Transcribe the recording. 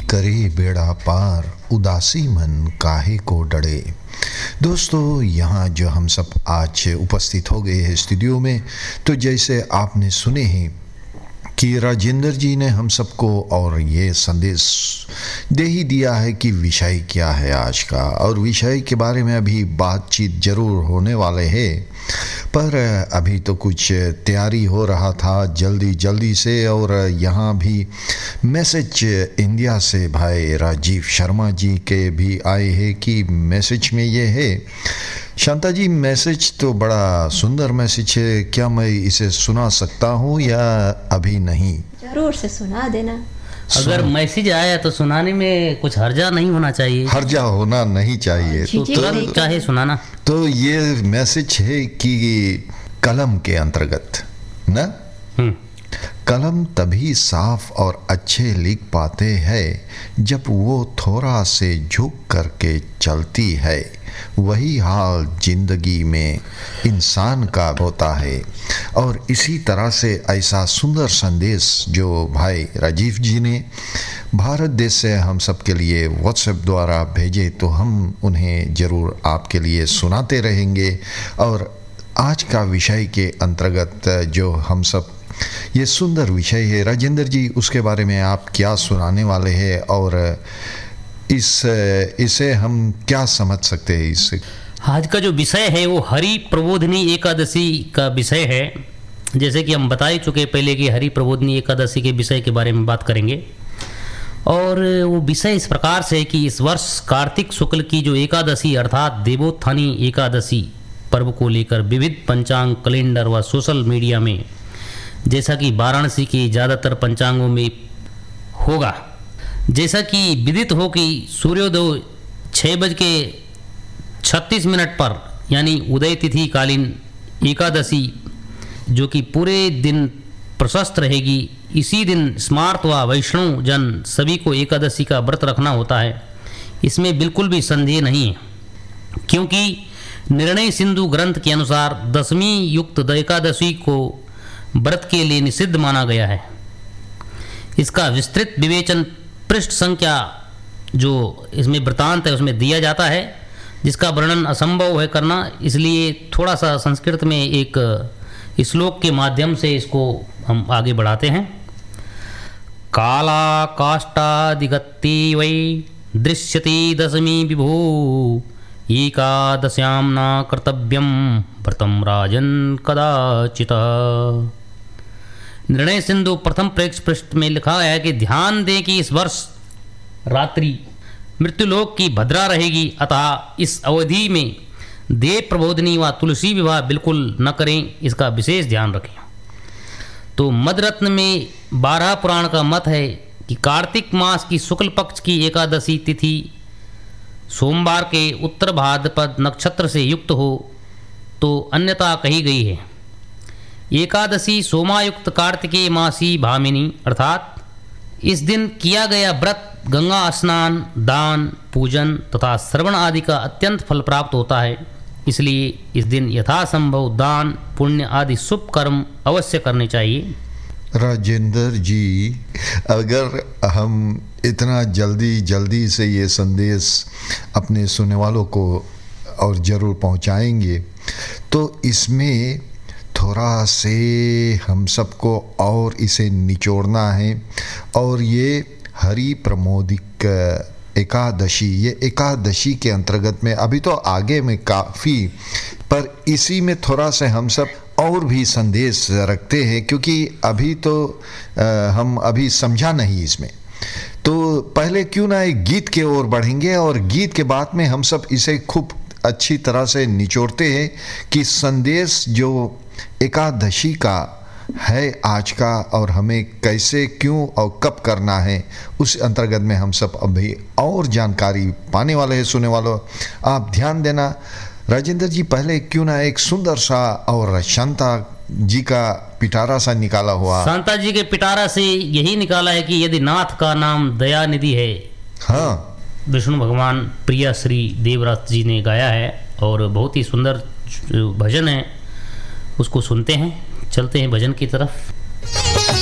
करे बेड़ा पार, उदासी मन काहे को डरे। दोस्तों, यहाँ जो हम सब आज उपस्थित हो गए हैं स्टूडियो में, तो जैसे आपने सुने हैं कि राजेंद्र जी ने हम सबको और ये संदेश दे ही दिया है कि विषय क्या है आज का, और विषय के बारे में अभी बातचीत जरूर होने वाले हैं, पर अभी तो कुछ तैयारी हो रहा था जल्दी से। और यहाँ भी मैसेज इंडिया से भाई राजीव शर्मा जी के भी आए हैं कि मैसेज में ये है। शांता जी, मैसेज तो बड़ा सुंदर मैसेज है, क्या मैं इसे सुना सकता हूँ या अभी नहीं? जरूर से सुना देना। अगर मैसेज आया तो सुनाने में कुछ हर्जा नहीं होना चाहिए। हर्जा होना नहीं चाहिए तो तुरंत चाहे सुनाना। तो ये मैसेज है कि कलम के अंतर्गत ना, कलम तभी साफ और अच्छे लिख पाते हैं जब वो थोड़ा से झुक करके चलती है। वही हाल जिंदगी में इंसान का होता है। और इसी तरह से ऐसा सुंदर संदेश जो भाई राजीव जी ने भारत देश से हम सब के लिए व्हाट्सएप द्वारा भेजे, तो हम उन्हें ज़रूर आपके लिए सुनाते रहेंगे। और आज का विषय के अंतर्गत जो हम सब ये सुंदर विषय है, राजेंद्र जी उसके बारे में आप क्या सुनाने वाले हैं और इसे हम क्या समझ सकते हैं इससे? आज का जो विषय है वो हरि प्रबोधिनी एकादशी का विषय है। जैसे कि हम बता ही चुके पहले कि हरि प्रबोधिनी एकादशी के विषय के बारे में बात करेंगे। और वो विषय इस प्रकार से है कि इस वर्ष कार्तिक शुक्ल की जो एकादशी अर्थात देवोत्थानी एकादशी पर्व को लेकर विविध पंचांग कैलेंडर व सोशल मीडिया में, जैसा कि वाराणसी के ज़्यादातर पंचांगों में होगा, जैसा कि विदित हो कि सूर्योदय 6:36 पर यानी उदय तिथि कालीन एकादशी जो कि पूरे दिन प्रशस्त रहेगी, इसी दिन स्मार्त व वैष्णव जन सभी को एकादशी का व्रत रखना होता है। इसमें बिल्कुल भी संदेह नहीं है, क्योंकि निर्णय सिंधु ग्रंथ के अनुसार 10वीं युक्त एकादशी को व्रत के लिए निषिद्ध माना गया है। इसका विस्तृत विवेचन पृष्ठ संख्या जो इसमें वृतांत है उसमें दिया जाता है, जिसका वर्णन असंभव है करना, इसलिए थोड़ा सा संस्कृत में एक श्लोक के माध्यम से इसको हम आगे बढ़ाते हैं। काला काष्ठादिगत्ते वै दृश्यते दशमी विभो एकादश्यां न कर्तव्यं व्रतं राजन् कदाचित्। निर्णय सिंधु प्रथम प्रेक्ष पृष्ठ में लिखा है कि ध्यान दें कि इस वर्ष रात्रि मृत्युलोक की भद्रा रहेगी, अतः इस अवधि में देव प्रबोधिनी व तुलसी विवाह बिल्कुल न करें, इसका विशेष ध्यान रखें। तो मदरत्न में 12 पुराण का मत है कि कार्तिक मास की शुक्ल पक्ष की एकादशी तिथि सोमवार के उत्तर भाद्रपद नक्षत्र से युक्त हो तो अन्यथा कही गई है। एकादशी सोमायुक्त कार्तिकेय मासी भामिनी अर्थात इस दिन किया गया व्रत गंगा स्नान, दान, पूजन तथा श्रवण आदि का अत्यंत फल प्राप्त होता है। इसलिए इस दिन यथासंभव दान, पुण्य आदि शुभ कर्म अवश्य करने चाहिए। राजेंद्र जी, अगर हम इतना जल्दी से ये संदेश अपने सुनने वालों को और ज़रूर पहुंचाएंगे, तो इसमें थोड़ा से हम सबको और इसे निचोड़ना है। और ये हरि प्रमोदिक एकादशी, ये एकादशी के अंतर्गत में अभी तो आगे में काफ़ी, पर इसी में थोड़ा से हम सब और भी संदेश रखते हैं, क्योंकि अभी तो हम अभी समझा नहीं इसमें। तो पहले क्यों ना एक गीत के ओर बढ़ेंगे और गीत के बाद में हम सब इसे खूब अच्छी तरह से निचोड़ते हैं कि संदेश जो एकादशी का है आज का, और हमें कैसे, क्यों और कब करना है, उस अंतर्गत में हम सब अभी और जानकारी पाने वाले हैं। सुने वालों, आप ध्यान देना। राजेंद्र जी, पहले क्यों ना एक सुंदर सा और शांता जी का पिटारा सा निकाला हुआ। शांता जी के पिटारा से यही निकाला है कि यदि नाथ का नाम दयानिधि है, हाँ, विष्णु भगवान प्रिया श्री देवराज जी ने गाया है और बहुत ही सुंदर भजन है, उसको सुनते हैं। चलते हैं भजन की तरफ।